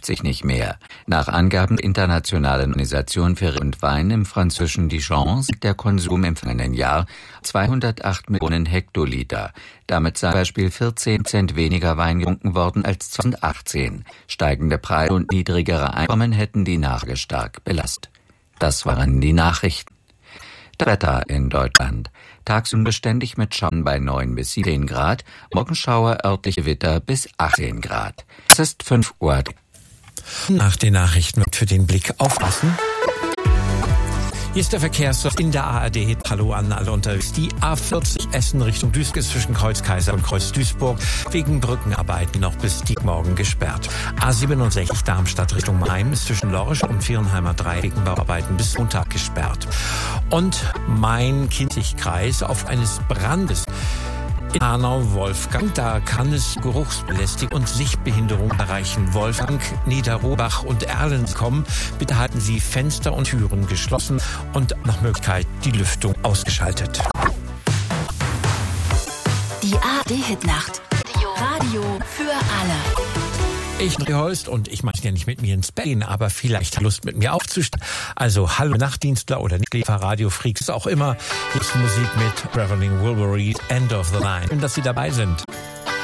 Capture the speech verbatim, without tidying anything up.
sich nicht mehr. Nach Angaben der Internationalen Organisation für und Wein im französischen Dijon liegt der Konsum im vergangenen Jahr zweihundertacht Millionen Hektoliter. Damit sei zum Beispiel vierzehn Prozent weniger Wein getrunken worden als zweitausendachtzehn. Steigende Preise und niedrigere Einkommen hätten die Nachfrage stark belastet. Das waren die Nachrichten. Das Wetter in Deutschland. Tagsüber beständig mit Schauern bei neun bis siebzehn Grad, Morgenschauer, örtliche Gewitter bis achtzehn Grad. Es ist fünf Uhr. Nach den Nachrichten für den Blick aufpassen. Hier ist der Verkehrsservice in der A R D. Hallo an alle unterwegs. Die A vierzig Essen Richtung Duisburg ist zwischen Kreuz Kaiser und Kreuz Duisburg wegen Brückenarbeiten noch bis Morgen gesperrt. A siebenundsechzig Darmstadt Richtung Main ist zwischen Lorsch und Viernheimer Dreieck wegen Bauarbeiten bis Montag gesperrt. Und Main-Kinzig-Kreis auf eines Brandes in Hanau-Wolfgang, da kann es Geruchsbelästigung und Sichtbehinderung erreichen. Wolfgang, Niederrohbach und Erlen kommen. Bitte halten Sie Fenster und Türen geschlossen und nach Möglichkeit die Lüftung ausgeschaltet. Die A R D-Hitnacht. Radio für alle. Ich bin Holst und ich möchte ja nicht mit mir ins Bett gehen, aber vielleicht Lust mit mir aufzustehen. Also hallo Nachtdienstler oder Nichtlefer, Radio-Freaks, auch immer. Jetzt Musik mit Traveling Wilbury, End of the Line. Schön, dass Sie dabei sind.